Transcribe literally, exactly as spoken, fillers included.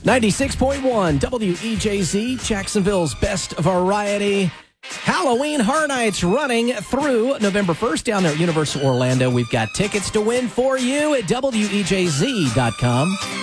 ninety-six point one W E J Z, Jacksonville's best variety. Halloween Horror Nights running through November first down there at Universal Orlando. We've got tickets to win for you at W E J Z dot com.